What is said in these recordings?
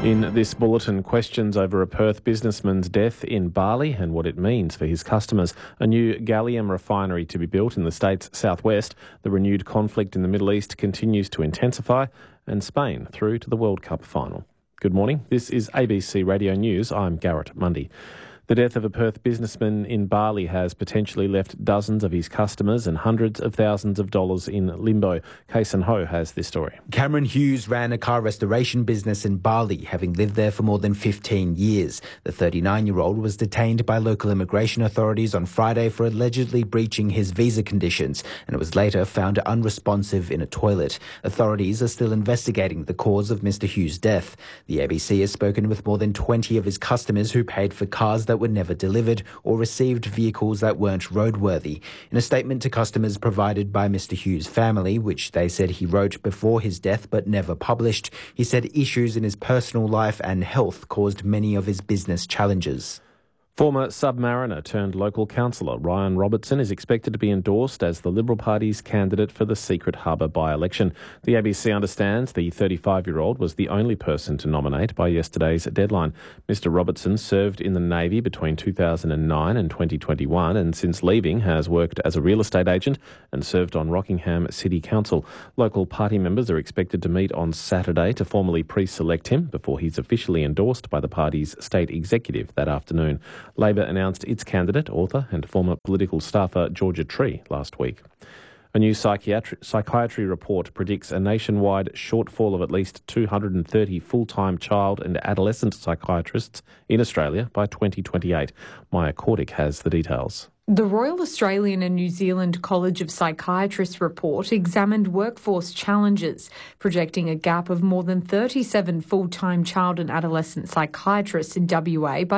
In this bulletin, questions over a Perth businessman's death in Bali and what it means for his customers. A new gallium refinery to be built in the state's southwest. The renewed conflict in the Middle East continues to intensify, and Spain through to the World Cup final. Good morning. This is ABC Radio News. I'm Garrett Mundy. The death of a Perth businessman in Bali has potentially left dozens of his customers and hundreds of thousands of dollars in limbo. Kason Ho has this story. Cameron Hughes ran a car restoration business in Bali, having lived there for more than 15 years. The 39-year-old was detained by local immigration authorities on Friday for allegedly breaching his visa conditions, and was later found unresponsive in a toilet. Authorities are still investigating the cause of Mr. Hughes' death. The ABC has spoken with more than 20 of his customers who paid for cars that were never delivered or received vehicles that weren't roadworthy. In a statement to customers provided by Mr. Hughes' family, which they said he wrote before his death but never published, he said issues in his personal life and health caused many of his business challenges. Former Submariner turned local councillor Ryan Robertson is expected to be endorsed as the Liberal Party's candidate for the Secret Harbour by-election. The ABC understands the 35-year-old was the only person to nominate by yesterday's deadline. Mr. Robertson served in the Navy between 2009 and 2021 and since leaving has worked as a real estate agent and served on Rockingham City Council. Local party members are expected to meet on Saturday to formally pre-select him before he's officially endorsed by the party's state executive that afternoon. Labor announced its candidate, author and former political staffer Georgia Tree last week. A new psychiatry report predicts a nationwide shortfall of at least 230 full-time child and adolescent psychiatrists in Australia by 2028. Maya Cordick has the details. The Royal Australian and New Zealand College of Psychiatrists report examined workforce challenges, projecting a gap of more than 37 full-time child and adolescent psychiatrists in WA by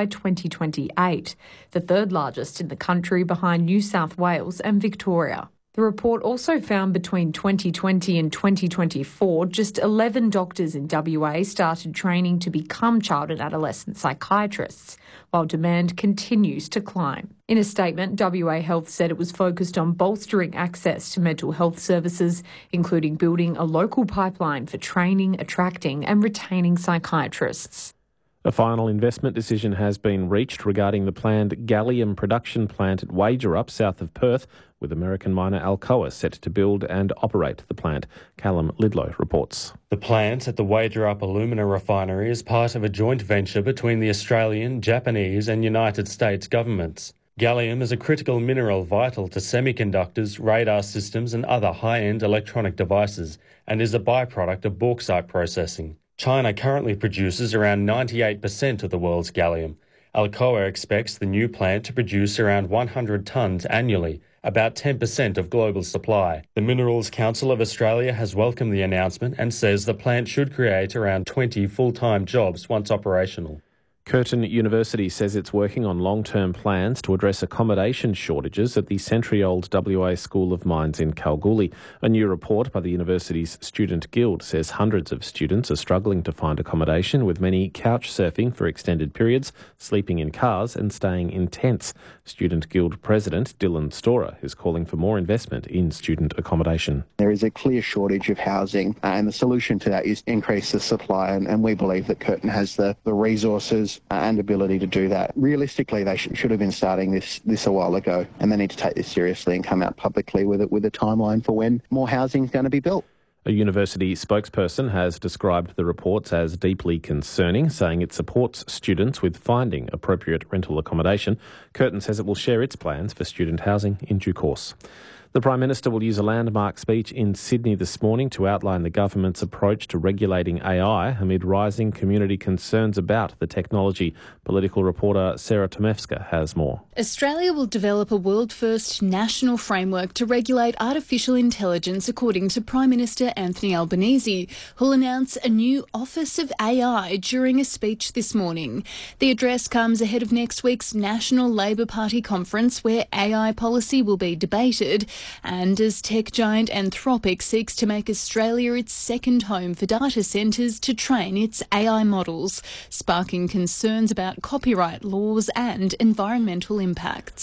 2028, the third largest in the country behind New South Wales and Victoria. The report also found between 2020 and 2024, just 11 doctors in WA started training to become child and adolescent psychiatrists, while demand continues to climb. In a statement, WA Health said it was focused on bolstering access to mental health services, including building a local pipeline for training, attracting and retaining psychiatrists. A final investment decision has been reached regarding the planned gallium production plant at Wagerup, south of Perth, with American miner Alcoa set to build and operate the plant. Callum Lidlow reports. The plant at the Wagerup Alumina Refinery is part of a joint venture between the Australian, Japanese and United States governments. Gallium is a critical mineral vital to semiconductors, radar systems and other high-end electronic devices, and is a byproduct of bauxite processing. China currently produces around 98% of the world's gallium. Alcoa expects the new plant to produce around 100 tonnes annually, about 10% of global supply. The Minerals Council of Australia has welcomed the announcement and says the plant should create around 20 full-time jobs once operational. Curtin University says it's working on long-term plans to address accommodation shortages at the century-old WA School of Mines in Kalgoorlie. A new report by the university's Student Guild says hundreds of students are struggling to find accommodation, with many couch surfing for extended periods, sleeping in cars and staying in tents. Student Guild President Dylan Storer is calling for more investment in student accommodation. There is a clear shortage of housing and the solution to that is increase the supply, and we believe that Curtin has the resources and ability to do that. Realistically, they should have been starting this a while ago, and they need to take this seriously and come out publicly with a timeline for when more housing is going to be built. A university spokesperson has described the reports as deeply concerning, saying it supports students with finding appropriate rental accommodation. Curtin says it will share its plans for student housing in due course. The Prime Minister will use a landmark speech in Sydney this morning to outline the government's approach to regulating AI amid rising community concerns about the technology. Political reporter Sarah Tomevska has more. Australia will develop a world-first national framework to regulate artificial intelligence, according to Prime Minister Anthony Albanese, who'll announce a new Office of AI during a speech this morning. The address comes ahead of next week's National Labor Party conference, where AI policy will be debated, and as tech giant Anthropic seeks to make Australia its second home for data centres to train its AI models, sparking concerns about copyright laws and environmental impacts.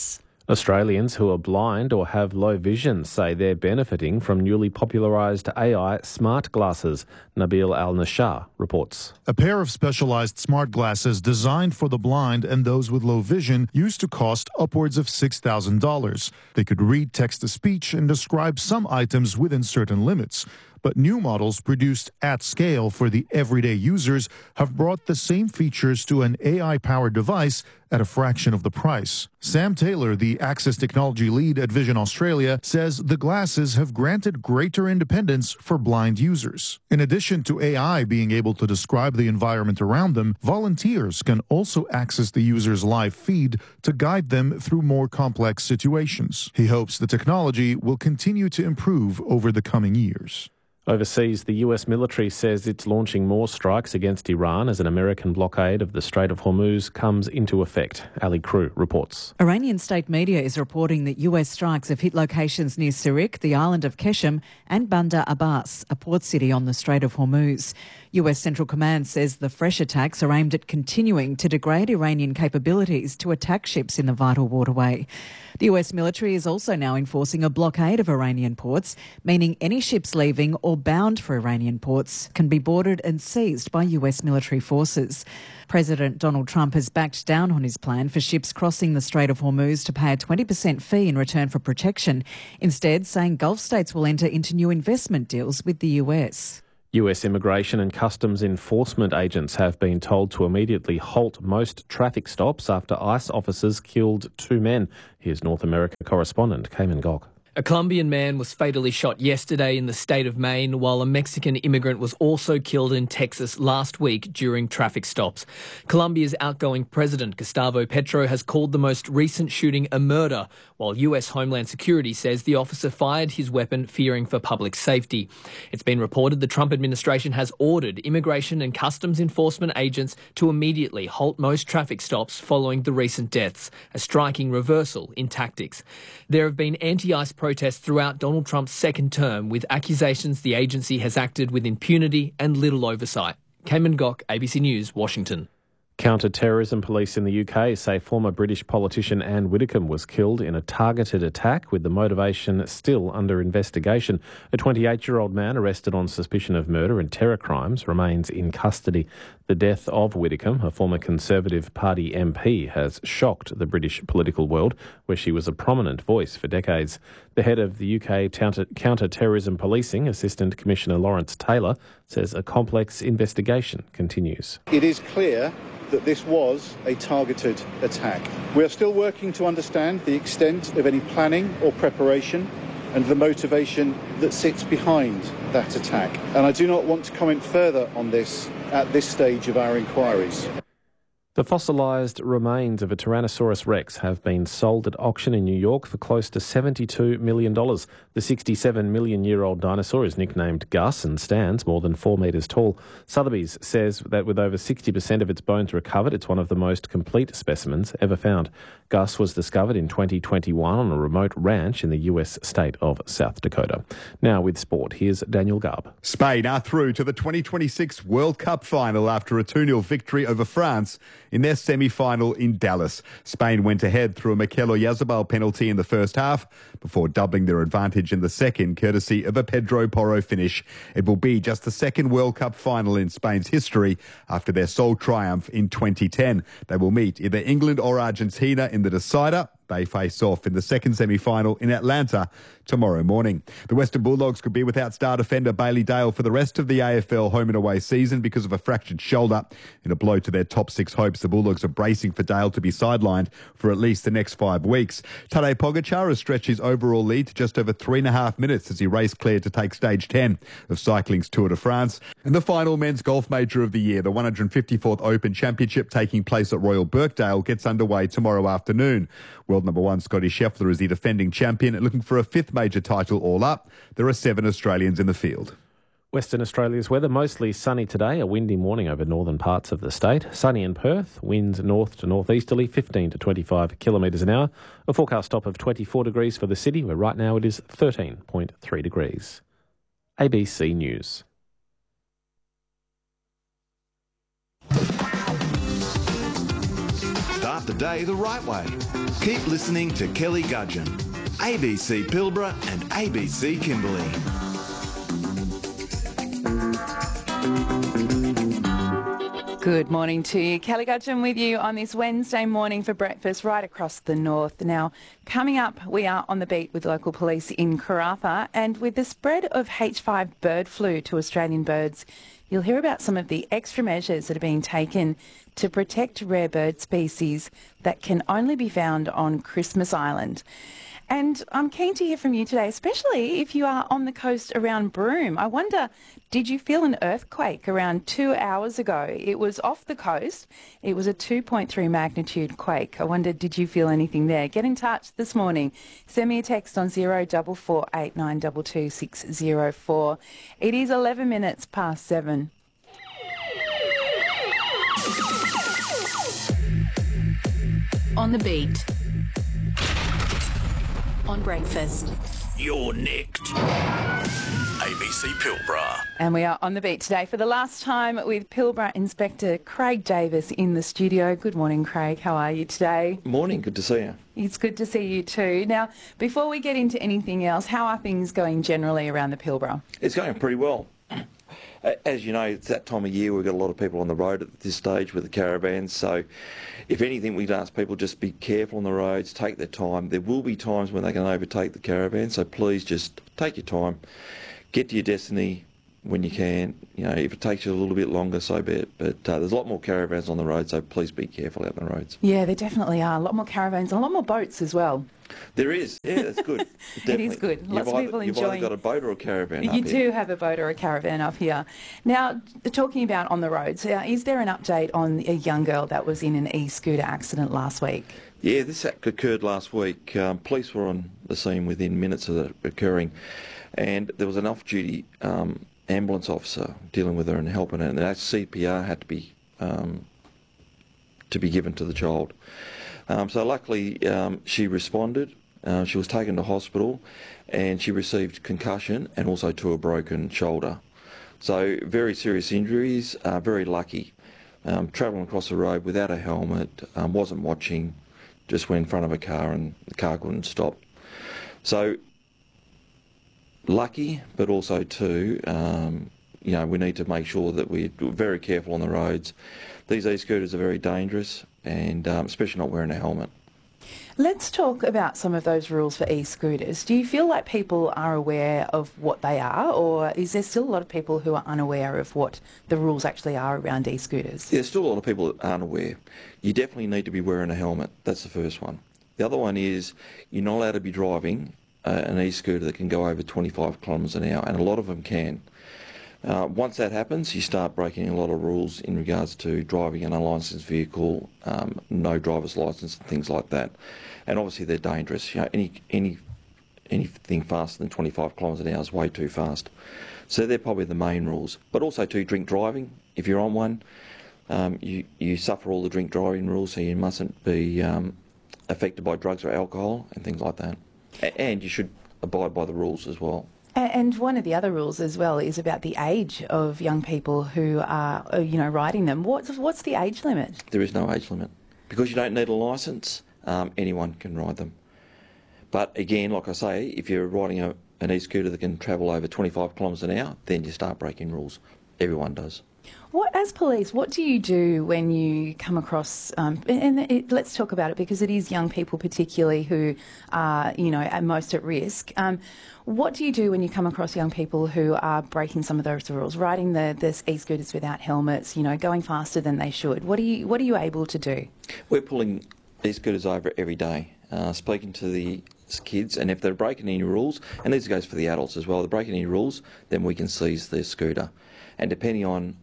Australians who are blind or have low vision say they're benefiting from newly popularised AI smart glasses. Nabil Al-Nashar reports. A pair of specialised smart glasses designed for the blind and those with low vision used to cost upwards of $6,000. They could read text-to-speech and describe some items within certain limits. But new models produced at scale for the everyday users have brought the same features to an AI-powered device at a fraction of the price. Sam Taylor, the access technology lead at Vision Australia, says the glasses have granted greater independence for blind users. In addition to AI being able to describe the environment around them, volunteers can also access the user's live feed to guide them through more complex situations. He hopes the technology will continue to improve over the coming years. Overseas, the US military says it's launching more strikes against Iran as an American blockade of the Strait of Hormuz comes into effect. Ali Crew reports. Iranian state media is reporting that US strikes have hit locations near Sirik, the island of Keshem, and Bandar Abbas, a port city on the Strait of Hormuz. US Central Command says the fresh attacks are aimed at continuing to degrade Iranian capabilities to attack ships in the vital waterway. The US military is also now enforcing a blockade of Iranian ports, meaning any ships leaving or bound for Iranian ports can be boarded and seized by US military forces. President Donald Trump has backed down on his plan for ships crossing the Strait of Hormuz to pay a 20% fee in return for protection, instead saying Gulf states will enter into new investment deals with the US. US Immigration and Customs Enforcement agents have been told to immediately halt most traffic stops after ICE officers killed 2 men. Here's North America correspondent Cayman Gog. A Colombian man was fatally shot yesterday in the state of Maine, while a Mexican immigrant was also killed in Texas last week during traffic stops. Colombia's outgoing president, Gustavo Petro, has called the most recent shooting a murder, while US Homeland Security says the officer fired his weapon fearing for public safety. It's been reported the Trump administration has ordered immigration and customs enforcement agents to immediately halt most traffic stops following the recent deaths, a striking reversal in tactics. There have been anti-ICE protests throughout Donald Trump's second term, with accusations the agency has acted with impunity and little oversight. Cayman Gok, ABC News, Washington. Counter-terrorism police in the UK say former British politician Anne Widdecombe was killed in a targeted attack, with the motivation still under investigation. A 28-year-old man arrested on suspicion of murder and terror crimes remains in custody. The death of Widdecombe, a former Conservative Party MP, has shocked the British political world, where she was a prominent voice for decades. The head of the UK Counter-Terrorism Policing, Assistant Commissioner Lawrence Taylor, says a complex investigation continues. It is clear that this was a targeted attack. We are still working to understand the extent of any planning or preparation and the motivation that sits behind that attack. And I do not want to comment further on this at this stage of our inquiries. The fossilised remains of a Tyrannosaurus rex have been sold at auction in New York for close to $72 million. The 67-million-year-old dinosaur is nicknamed Gus and stands more than 4 metres tall. Sotheby's says that with over 60% of its bones recovered, it's one of the most complete specimens ever found. Gus was discovered in 2021 on a remote ranch in the US state of South Dakota. Now with sport, here's Daniel Garb. Spain are through to the 2026 World Cup final after a 2-0 victory over France in their semi-final in Dallas. Spain went ahead through a Mikel Oyarzabal penalty in the first half before doubling their advantage in the second, courtesy of a Pedro Porro finish. It will be just the second World Cup final in Spain's history after their sole triumph in 2010. They will meet either England or Argentina in the decider. They face off in the second semi-final in Atlanta tomorrow morning. The Western Bulldogs could be without star defender Bailey Dale for the rest of the AFL home and away season because of a fractured shoulder. In a blow to their top 6 hopes, the Bulldogs are bracing for Dale to be sidelined for at least the next 5 weeks. Tadej Pogacar has stretched his overall lead to just over 3.5 minutes as he raced clear to take stage 10 of cycling's Tour de France. And the final men's golf major of the year, the 154th Open Championship taking place at Royal Birkdale, gets underway tomorrow afternoon. World number 1 Scotty Scheffler is the defending champion, looking for a 5th major title all up. There are 7 Australians in the field. Western Australia's weather, mostly sunny today, a windy morning over northern parts of the state. Sunny in Perth, winds north to northeasterly, 15 to 25 kilometres an hour. A forecast top of 24 degrees for the city, where right now it is 13.3 degrees. ABC News. Start start the day the right way. Keep listening to Kelly Gudgeon, ABC Pilbara and ABC Kimberley. Good morning to you. Kelly Gudgeon with you on this Wednesday morning for breakfast right across the north. Now, coming up, we are on the beat with local police in Karratha, and with the spread of H5 bird flu to Australian birds, you'll hear about some of the extra measures that are being taken to protect rare bird species that can only be found on Christmas Island. And I'm keen to hear from you today, especially if you are on the coast around Broome. I wonder, did you feel an earthquake around 2 hours ago? It was off the coast. It was a 2.3 magnitude quake. I wonder, did you feel anything there? Get in touch this morning. Send me a text on 0448922604. It is 11 minutes past 7. On the beat. On breakfast. You're nicked. ABC Pilbara. And we are on the beat today for the last time with Pilbara Inspector Craig Davis in the studio. Good morning, Craig. How are you today? Morning. Good to see you. It's good to see you too. Now, before we get into anything else, how are things going generally around the Pilbara? It's going pretty well. As you know, it's that time of year. We've got a lot of people on the road at this stage with the caravans. So if anything, we'd ask people just be careful on the roads, take their time. There will be times when they can overtake the caravan. So please just take your time, get to your destiny when you can. You know, if it takes you a little bit longer, so be it. But there's a lot more caravans on the road, so please be careful out on the roads. Yeah, there definitely are. A lot more caravans and a lot more boats as well. There is. Yeah, that's good. It is good. Lots of people enjoying. You've either got a boat or a caravan up here. You do here. have a boat or a caravan up here. Now, talking about on the roads, is there an update on a young girl that was in an e-scooter accident last week? Yeah, this occurred last week. Police were on the scene within minutes of it occurring, and there was an off-duty ambulance officer dealing with her and helping her, and that CPR had to be given to the child. So luckily she responded. She was taken to hospital and she received concussion and also to a broken shoulder. So very serious injuries, very lucky. Travelling across the road without a helmet, wasn't watching, just went in front of a car and the car couldn't stop. So lucky, but also too, you know, we need to make sure that we're very careful on the roads. These e-scooters are very dangerous, and especially not wearing a helmet. Let's talk about some of those rules for e-scooters. Do you feel like people are aware of what they are, or is there still a lot of people who are unaware of what the rules actually are around e-scooters? Yeah, there's still a lot of people that aren't aware. You definitely need to be wearing a helmet. That's the first one. The other one is you're not allowed to be driving an e-scooter that can go over 25 kilometres an hour, and a lot of them can. Once that happens, you start breaking a lot of rules in regards to driving an unlicensed vehicle, no driver's licence and things like that. And obviously they're dangerous. You know, anything faster than 25 kilometres an hour is way too fast. So they're probably the main rules. But also to drink driving, if you're on one, you suffer all the drink driving rules, so you mustn't be affected by drugs or alcohol and things like that. And you should abide by the rules as well. And one of the other rules as well is about the age of young people who are, you know, riding them. What's the age limit? There is no age limit. Because you don't need a licence, anyone can ride them. But again, like I say, if you're riding an e-scooter that can travel over 25 kilometres an hour, then you start breaking rules. Everyone does. As police, what do you do when you come across, let's talk about it because it is young people particularly who are, you know, are most at risk. What do you do when you come across young people who are breaking some of those rules, riding the e-scooters without helmets, you know, going faster than they should? What are you able to do? We're pulling e-scooters over every day, speaking to the kids, and if they're breaking any rules, and this goes for the adults as well, if they're breaking any rules, then we can seize their scooter. And depending on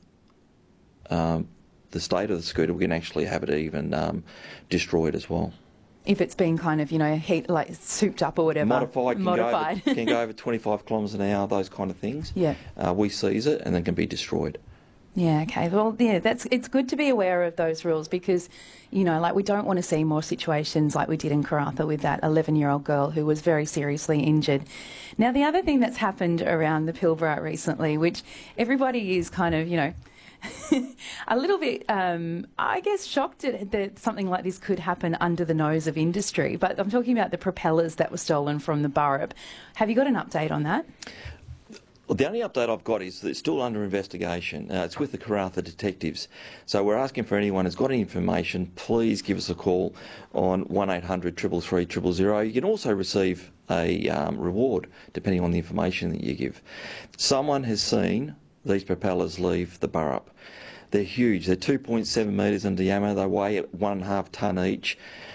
the state of the scooter, we can actually have it even destroyed as well. If it's been kind of, you know, souped up or whatever. Modified. Can go over 25 kilometres an hour, those kind of things. Yeah. We seize it and then can be destroyed. Yeah, okay. Well, yeah, it's good to be aware of those rules because, you know, like we don't want to see more situations like we did in Karratha with that 11-year-old girl who was very seriously injured. Now, the other thing that's happened around the Pilbara recently, which everybody is kind of, you know, a little bit, I guess, shocked that something like this could happen under the nose of industry. But I'm talking about the propellers that were stolen from the Burrup. Have you got an update on that? Well, the only update I've got is that it's still under investigation. It's with the Karratha detectives. So we're asking for anyone who's got any information, please give us a call on 1800 333 000. You can also receive a reward depending on the information that you give. Someone has seen these propellers leave the Burrup. They're huge. They're 2.7 metres in diameter. They weigh 1.5 tonne each.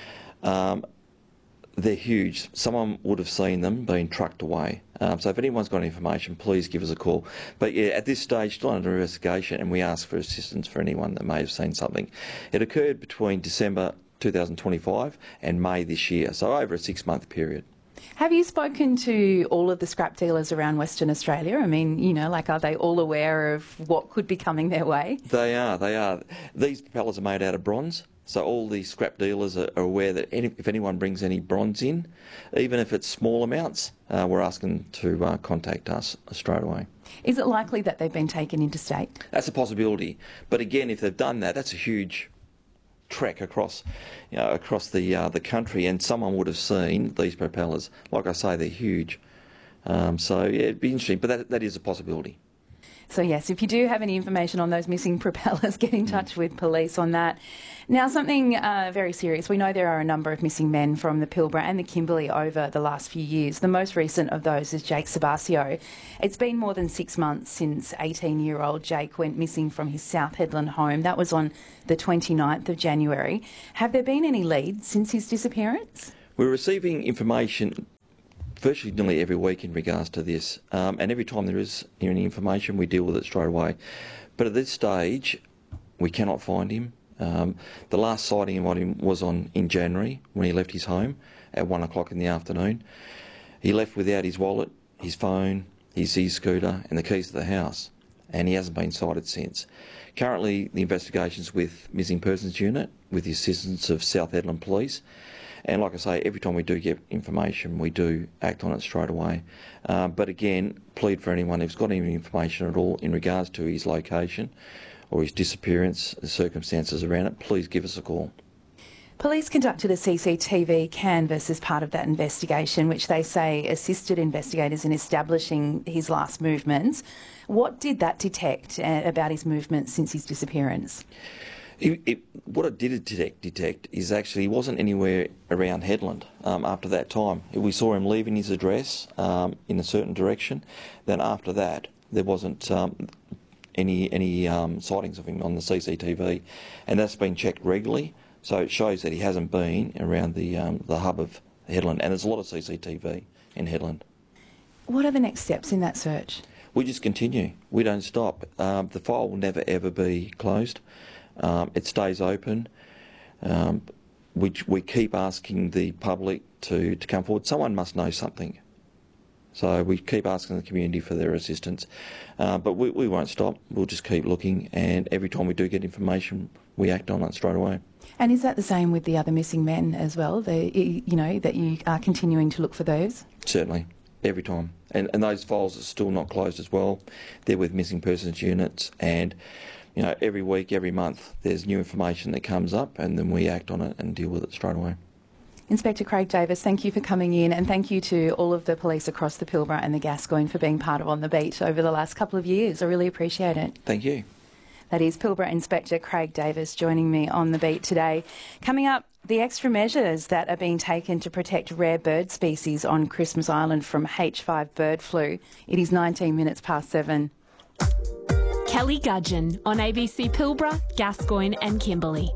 They're huge. Someone would have seen them being trucked away. So if anyone's got information, please give us a call. But yeah, at this stage, still under investigation, and we ask for assistance for anyone that may have seen something. It occurred between December 2025 and May this year, so over a 6-month period. Have you spoken to all of the scrap dealers around Western Australia? I mean, you know, like, are they all aware of what could be coming their way? They are. These propellers are made out of bronze. So all the scrap dealers are aware that if anyone brings any bronze in, even if it's small amounts, we're asking to contact us straight away. Is it likely that they've been taken interstate? That's a possibility. But again, if they've done that, that's a huge trek across the country, and someone would have seen these propellers. Like I say, they're huge. So yeah, it'd be interesting, but that is a possibility. So yes, if you do have any information on those missing propellers, get in touch with police on that. Now, something very serious. We know there are a number of missing men from the Pilbara and the Kimberley over the last few years. The most recent of those is Jake Sabasio. It's been more than 6 months since 18-year-old Jake went missing from his South Hedland home. That was on the 29th of January. Have there been any leads since his disappearance? We're receiving information virtually nearly every week in regards to this, and every time there is any information, we deal with it straight away. But at this stage, we cannot find him. The last sighting of him was in January when he left his home at 1 o'clock in the afternoon. He left without his wallet, his phone, his e-scooter and the keys to the house, and he hasn't been sighted since. Currently, the investigation's with Missing Persons Unit with the assistance of South Hedland Police. And like I say, every time we do get information, we do act on it straight away. But again, plead for anyone who's got any information at all in regards to his location or his disappearance, the circumstances around it, please give us a call. Police conducted a CCTV canvass as part of that investigation, which they say assisted investigators in establishing his last movements. What did that detect about his movements since his disappearance? What it did detect is actually he wasn't anywhere around Hedland after that time. We saw him leaving his address in a certain direction. Then after that, there wasn't any sightings of him on the CCTV, and that's been checked regularly. So it shows that he hasn't been around the hub of Hedland, and there's a lot of CCTV in Hedland. What are the next steps in that search? We just continue. We don't stop. The file will never ever be closed. It stays open. We keep asking the public to come forward. Someone must know something. So we keep asking the community for their assistance. But we won't stop. We'll just keep looking, and every time we do get information, we act on it straight away. And is that the same with the other missing men as well? That you are continuing to look for those? Certainly, every time. And those files are still not closed as well. They're with Missing Persons Units, and every week, every month, there's new information that comes up, and then we act on it and deal with it straight away. Inspector Craig Davis, thank you for coming in, and thank you to all of the police across the Pilbara and the Gascoyne for being part of On the Beat over the last couple of years. I really appreciate it. Thank you. That is Pilbara Inspector Craig Davis joining me on the beat today. Coming up, the extra measures that are being taken to protect rare bird species on Christmas Island from H5 bird flu. It is 19 minutes past 7. Kelly Gudgeon on ABC Pilbara, Gascoyne and Kimberley.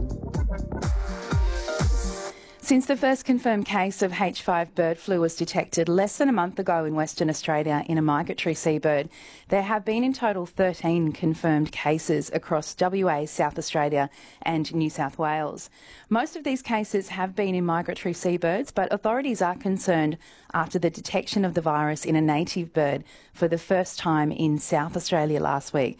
Since the first confirmed case of H5 bird flu was detected less than a month ago in Western Australia in a migratory seabird, there have been in total 13 confirmed cases across WA, South Australia and New South Wales. Most of these cases have been in migratory seabirds, but authorities are concerned after the detection of the virus in a native bird for the first time in South Australia last week.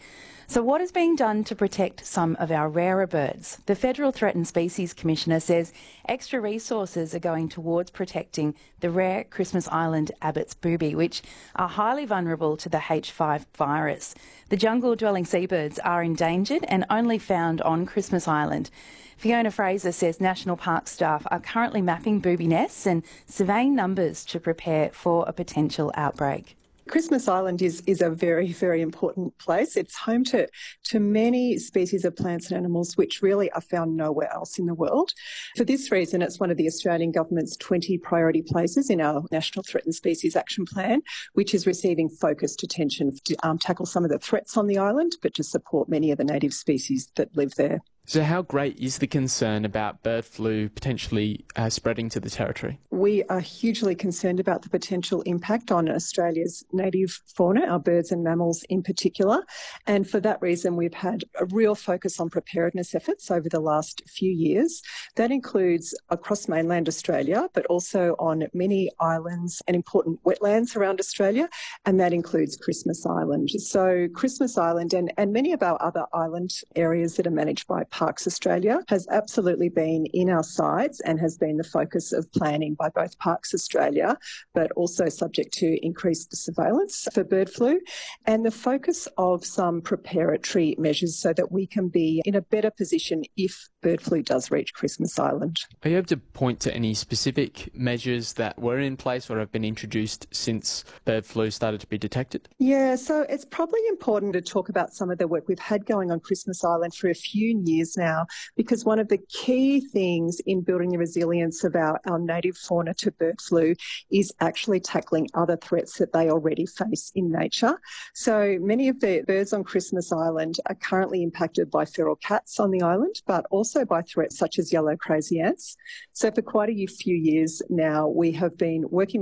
So what is being done to protect some of our rarer birds? The Federal Threatened Species Commissioner says extra resources are going towards protecting the rare Christmas Island Abbott's booby, which are highly vulnerable to the H5 virus. The jungle-dwelling seabirds are endangered and only found on Christmas Island. Fiona Fraser says National Park staff are currently mapping booby nests and surveying numbers to prepare for a potential outbreak. Christmas Island is a very, very important place. It's home to many species of plants and animals which really are found nowhere else in the world. For this reason, it's one of the Australian Government's 20 priority places in our National Threatened Species Action Plan, which is receiving focused attention to tackle some of the threats on the island, but to support many of the native species that live there. So how great is the concern about bird flu potentially spreading to the territory? We are hugely concerned about the potential impact on Australia's native fauna, our birds and mammals in particular. And for that reason, we've had a real focus on preparedness efforts over the last few years. That includes across mainland Australia, but also on many islands and important wetlands around Australia. And that includes Christmas Island. So Christmas Island and many of our other island areas that are managed by Parks Australia has absolutely been in our sights and has been the focus of planning by both Parks Australia, but also subject to increased surveillance for bird flu and the focus of some preparatory measures so that we can be in a better position if bird flu does reach Christmas Island. Are you able to point to any specific measures that were in place or have been introduced since bird flu started to be detected? Yeah, so it's probably important to talk about some of the work we've had going on Christmas Island for a few years now, because one of the key things in building the resilience of our native fauna to bird flu is actually tackling other threats that they already face in nature. So many of the birds on Christmas Island are currently impacted by feral cats on the island, but also by threats such as yellow crazy ants. So for quite a few years now, we have been working